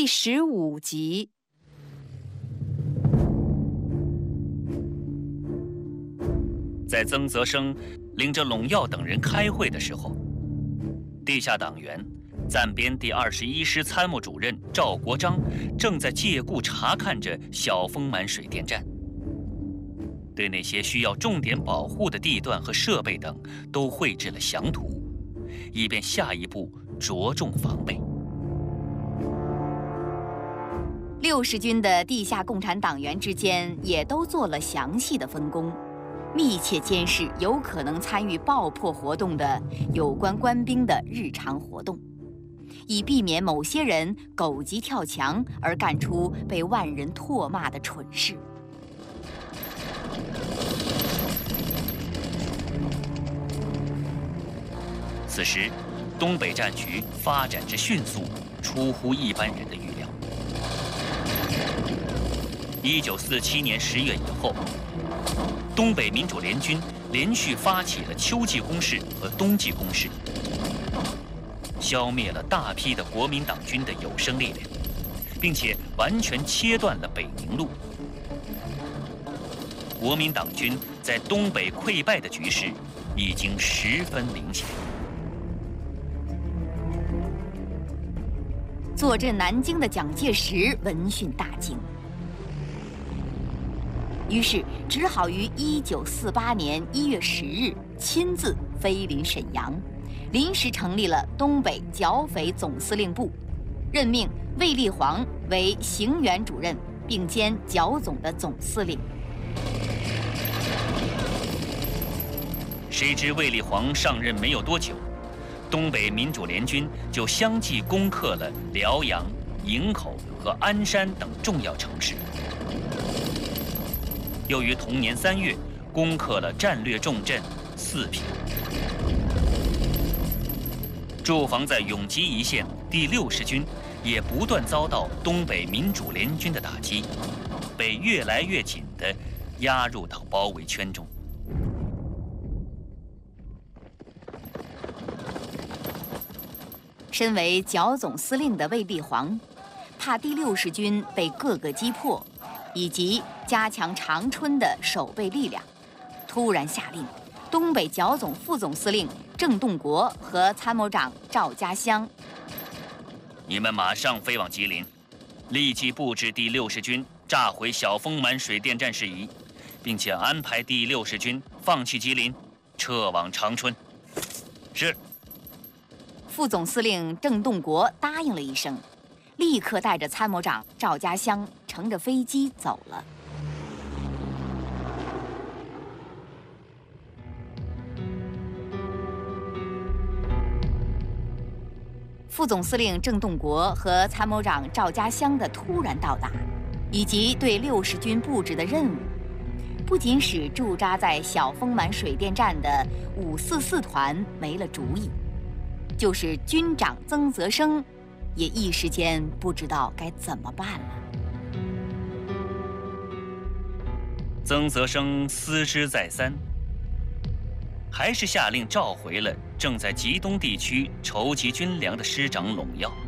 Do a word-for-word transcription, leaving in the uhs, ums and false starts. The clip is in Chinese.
第十五集。 在曾泽生领着陇耀等人开会的时候，地下党员暂编第二十一师参谋主任赵国璋正在借故查看着小丰满水电站，对那些需要重点保护的地段和设备等都绘制了详图，以便下一步着重防备。 六十军的地下共产党员之间也都做了详细的分工，密切监视有可能参与爆破活动的有关官兵的日常活动，以避免某些人狗急跳墙而干出被万人唾骂的蠢事。 此时，东北战局发展之迅速，出乎一般人的预料。一九四七年十月以后，东北民主联军连续发起了秋季攻势和冬季攻势，消灭了大批的国民党军的有生力量，并且完全切断了北宁路。国民党军在东北溃败的局势已经十分明显。 坐镇南京的蒋介石闻讯大惊，于是只好于一九四八年一月十日亲自飞临沈阳，临时成立了东北剿匪总司令部，任命卫立煌为行辕主任，并兼剿总的总司令。 谁知卫立煌上任没有多久，东北民主联军就相继攻克了辽阳、营口和鞍山等重要城市，又于同年三月攻克了战略重镇四平。驻防在永吉一线第六十军也不断遭到东北民主联军的打击，被越来越紧地压入到包围圈中。 身为剿总司令的卫立煌，怕第六十军被各个击破，以及加强长春的守备力量，突然下令，东北剿总副总司令郑洞国和参谋长赵家湘， 你们马上飞往吉林，立即布置第六十军炸毁小丰满水电站事宜，并且安排第六十军放弃吉林，撤往长春。是。 副总司令郑洞国答应了一声，立刻带着参谋长赵家湘乘着飞机走了。副总司令郑洞国和参谋长赵家湘的突然到达，以及对六十军布置的任务，不仅使驻扎在小丰满水电站的五四四团没了主意，就是军长曾泽生也一时间不知道该怎么办了。 曾泽生思之再三，还是下令召回了正在吉东地区筹集军粮的师长陇耀。